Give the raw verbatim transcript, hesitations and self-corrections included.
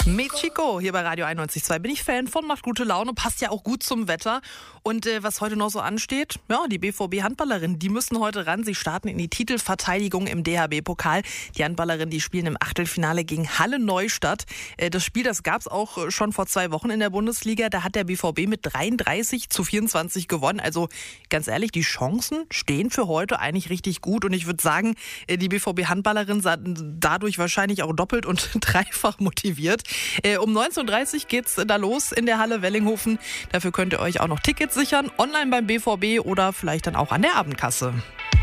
Mechiko hier bei Radio einundneunzig Komma zwei. Bin ich Fan von, macht gute Laune, passt ja auch gut zum Wetter. Und äh, was heute noch so ansteht, ja, die B V B-Handballerinnen, die müssen heute ran. Sie starten in die Titelverteidigung im D H B-Pokal. Die Handballerinnen, die spielen im Achtelfinale gegen Halle Neustadt. Äh, das Spiel, das gab es auch schon vor zwei Wochen in der Bundesliga. Da hat der B V B mit dreiunddreißig zu vierundzwanzig gewonnen. Also ganz ehrlich, die Chancen stehen für heute eigentlich richtig gut. Und ich würde sagen, äh, die B V B-Handballerinnen sind dadurch wahrscheinlich auch doppelt und dreifach motiviert. Äh, um neunzehn Uhr dreißig geht's da los in der Halle Wellinghofen. Dafür könnt ihr euch auch noch Tickets sichern, online beim B V B oder vielleicht dann auch an der Abendkasse.